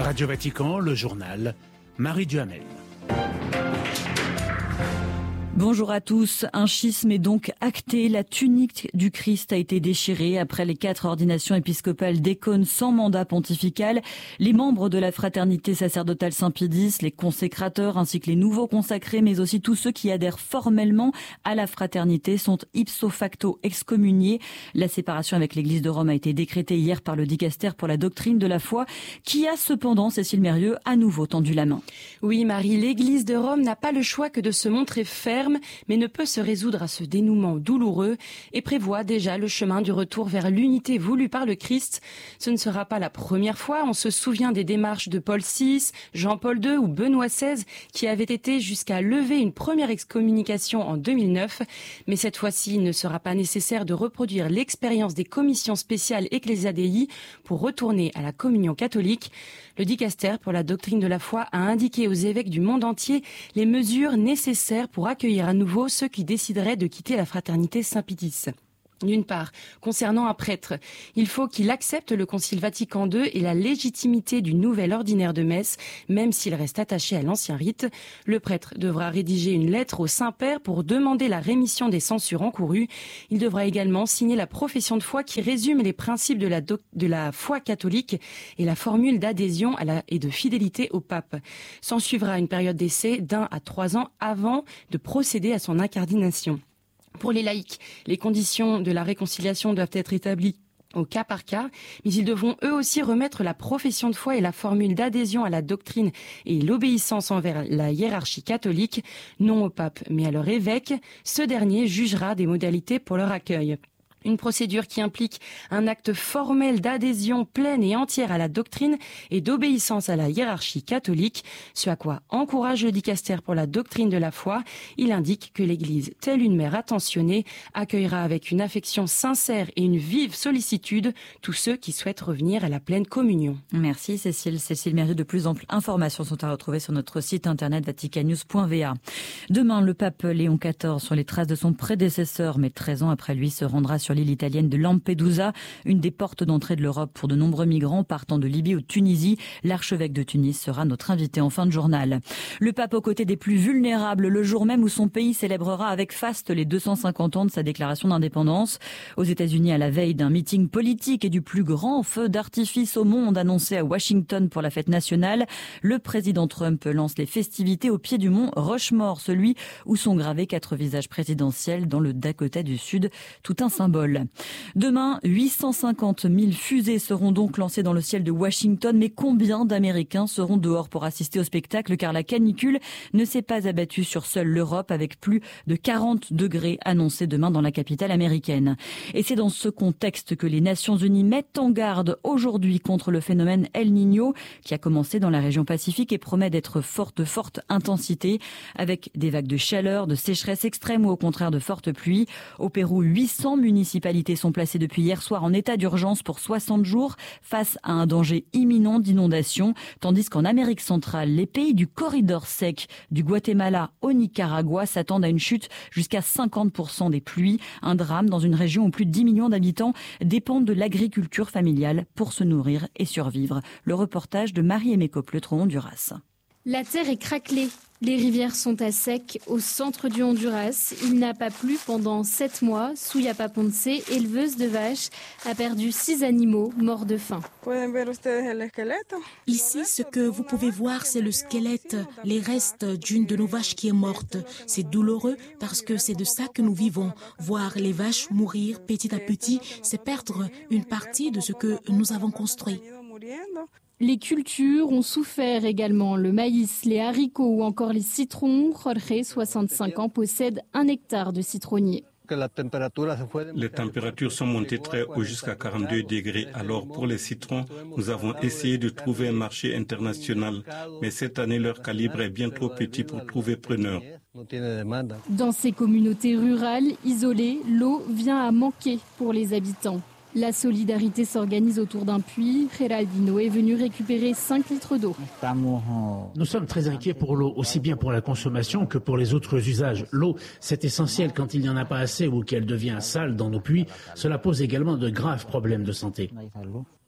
Radio Vatican, le journal, Marie Duhamel. Bonjour à tous. Un schisme est donc acté. La tunique du Christ a été déchirée après les 4 ordinations épiscopales d'écones sans mandat pontifical. Les membres de la fraternité sacerdotale Saint-Pédis, les consécrateurs ainsi que les nouveaux consacrés, mais aussi tous ceux qui adhèrent formellement à la fraternité sont ipso facto excommuniés. La séparation avec l'Église de Rome a été décrétée hier par le dicaster pour la doctrine de la foi, qui a cependant, Cécile Mérieux, à nouveau tendu la main. Oui, Marie, l'Église de Rome n'a pas le choix que de se montrer ferme, mais ne peut se résoudre à ce dénouement douloureux et prévoit déjà le chemin du retour vers l'unité voulue par le Christ. Ce ne sera pas la première fois. On se souvient des démarches de Paul VI, Jean-Paul II ou Benoît XVI qui avaient été jusqu'à lever une première excommunication en 2009. Mais cette fois-ci, il ne sera pas nécessaire de reproduire l'expérience des commissions spéciales Ecclesia Dei pour retourner à la communion catholique. Le dicaster pour la doctrine de la foi a indiqué aux évêques du monde entier les mesures nécessaires pour accueillir à nouveau ceux qui décideraient de quitter la fraternité Saint-Pédis. D'une part, concernant un prêtre, il faut qu'il accepte le Concile Vatican II et la légitimité du nouvel ordinaire de messe, même s'il reste attaché à l'ancien rite. Le prêtre devra rédiger une lettre au Saint-Père pour demander la rémission des censures encourues. Il devra également signer la profession de foi qui résume les principes de la foi catholique et la formule d'adhésion et de fidélité au pape. S'en suivra une période d'essai d'1 à 3 ans avant de procéder à son incardination. Pour les laïcs, les conditions de la réconciliation doivent être établies au cas par cas, mais ils devront eux aussi remettre la profession de foi et la formule d'adhésion à la doctrine et l'obéissance envers la hiérarchie catholique, non au pape mais à leur évêque. Ce dernier jugera des modalités pour leur accueil. Une procédure qui implique un acte formel d'adhésion pleine et entière à la doctrine et d'obéissance à la hiérarchie catholique, ce à quoi encourage le dicaster pour la doctrine de la foi. Il indique que l'Église, telle une mère attentionnée, accueillera avec une affection sincère et une vive sollicitude tous ceux qui souhaitent revenir à la pleine communion. Merci Cécile. Cécile Mérieux, de plus amples informations sont à retrouver sur notre site internet vaticannews.va. Demain, le pape Léon XIV, sur les traces de son prédécesseur, mais 13 ans après lui, se rendra sur l'île italienne de Lampedusa, une des portes d'entrée de l'Europe pour de nombreux migrants partant de Libye ou de Tunisie. L'archevêque de Tunis sera notre invité en fin de journal. Le pape aux côtés des plus vulnérables, le jour même où son pays célébrera avec faste les 250 ans de sa déclaration d'indépendance. Aux États-Unis, à la veille d'un meeting politique et du plus grand feu d'artifice au monde annoncé à Washington pour la fête nationale, le président Trump lance les festivités au pied du mont Rushmore, celui où sont gravés 4 visages présidentiels dans le Dakota du Sud, tout un symbole. Demain, 850 000 fusées seront donc lancées dans le ciel de Washington, mais combien d'Américains seront dehors pour assister au spectacle, car la canicule ne s'est pas abattue sur seule l'Europe, avec plus de 40 degrés annoncés demain dans la capitale américaine. Et c'est dans ce contexte que les Nations Unies mettent en garde aujourd'hui contre le phénomène El Niño, qui a commencé dans la région Pacifique et promet d'être de forte intensité, avec des vagues de chaleur, de sécheresse extrême ou au contraire de fortes pluies. Au Pérou, 800 municipalités sont placées depuis hier soir en état d'urgence pour 60 jours face à un danger imminent d'inondation, tandis qu'en Amérique centrale, les pays du corridor sec du Guatemala au Nicaragua s'attendent à une chute jusqu'à 50% des pluies. Un drame dans une région où plus de 10 millions d'habitants dépendent de l'agriculture familiale pour se nourrir et survivre. Le reportage de Marie-Aimée Copletron, Honduras. La terre est craquelée. Les rivières sont à sec au centre du Honduras. Il n'a pas plu pendant 7 mois. Suyapa Ponce, éleveuse de vaches, a perdu 6 animaux morts de faim. Ici, ce que vous pouvez voir, c'est le squelette, les restes d'une de nos vaches qui est morte. C'est douloureux parce que c'est de ça que nous vivons. Voir les vaches mourir petit à petit, c'est perdre une partie de ce que nous avons construit. Les cultures ont souffert également. Le maïs, les haricots ou encore les citrons. Jorge, 65 ans, possède 1 hectare de citronniers. Les températures sont montées très haut jusqu'à 42 degrés. Alors pour les citrons, nous avons essayé de trouver un marché international. Mais cette année, leur calibre est bien trop petit pour trouver preneur. Dans ces communautés rurales isolées, l'eau vient à manquer pour les habitants. La solidarité s'organise autour d'un puits. Geraldino est venu récupérer 5 litres d'eau. Nous sommes très inquiets pour l'eau, aussi bien pour la consommation que pour les autres usages. L'eau, c'est essentiel quand il n'y en a pas assez ou qu'elle devient sale dans nos puits. Cela pose également de graves problèmes de santé.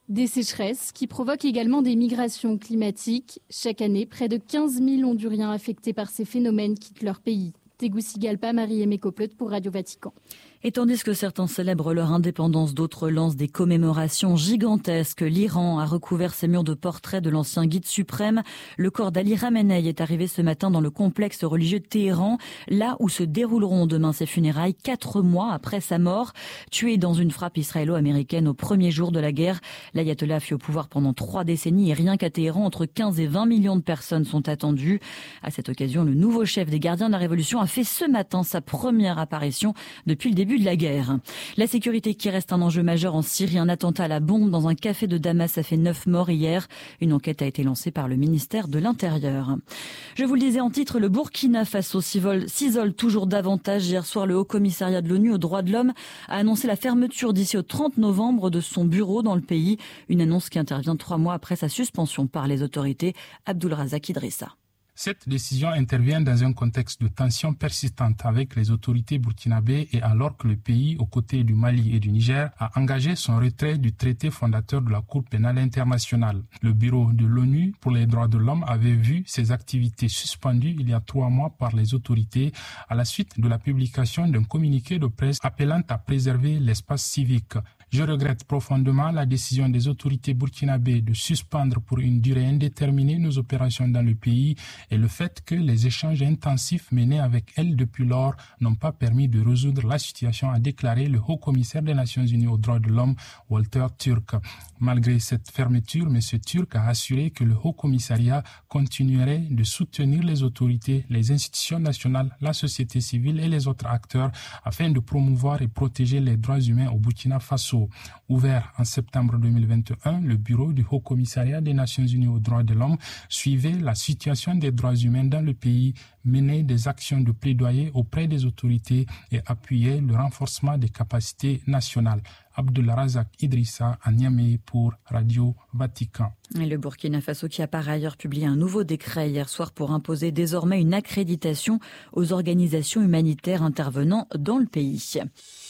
Des sécheresses qui provoquent également des migrations climatiques. Chaque année, près de 15 000 Honduriens affectés par ces phénomènes quittent leur pays. Tegucigalpa, Marie-Aimée Copleut pour Radio Vatican. Et tandis que certains célèbrent leur indépendance, d'autres lancent des commémorations gigantesques. L'Iran a recouvert ses murs de portraits de l'ancien guide suprême. Le corps d'Ali Khamenei est arrivé ce matin dans le complexe religieux de Téhéran, là où se dérouleront demain ses funérailles, 4 mois après sa mort. Tué dans une frappe israélo-américaine au premier jour de la guerre, l'ayatollah fut au pouvoir pendant 3 décennies et rien qu'à Téhéran, entre 15 et 20 millions de personnes sont attendues. À cette occasion, le nouveau chef des gardiens de la Révolution a fait ce matin sa première apparition depuis le début de la guerre. La sécurité qui reste un enjeu majeur en Syrie. Un attentat à la bombe dans un café de Damas a fait 9 morts hier. Une enquête a été lancée par le ministère de l'Intérieur. Je vous le disais en titre, le Burkina Faso s'isole toujours davantage. Hier soir, le Haut-Commissariat de l'ONU aux droits de l'homme a annoncé la fermeture d'ici au 30 novembre de son bureau dans le pays. Une annonce qui intervient 3 mois après sa suspension par les autorités. Abdulrazak Idrissa. Cette décision intervient dans un contexte de tension persistante avec les autorités burkinabées et alors que le pays, aux côtés du Mali et du Niger, a engagé son retrait du traité fondateur de la Cour pénale internationale. Le bureau de l'ONU pour les droits de l'homme avait vu ses activités suspendues il y a 3 mois par les autorités à la suite de la publication d'un communiqué de presse appelant à préserver l'espace civique. Je regrette profondément la décision des autorités burkinabées de suspendre pour une durée indéterminée nos opérations dans le pays et le fait que les échanges intensifs menés avec elles depuis lors n'ont pas permis de résoudre la situation, a déclaré le haut-commissaire des Nations Unies aux droits de l'homme, Walter Turk. Malgré cette fermeture, M. Turk a assuré que le haut-commissariat continuerait de soutenir les autorités, les institutions nationales, la société civile et les autres acteurs afin de promouvoir et protéger les droits humains au Burkina Faso. Ouvert en septembre 2021, le bureau du Haut-Commissariat des Nations Unies aux droits de l'homme suivait la situation des droits humains dans le pays, menait des actions de plaidoyer auprès des autorités et appuyait le renforcement des capacités nationales. Abdulrazak Idrissa à Niamey pour Radio Vatican. Et le Burkina Faso qui a par ailleurs publié un nouveau décret hier soir pour imposer désormais une accréditation aux organisations humanitaires intervenant dans le pays.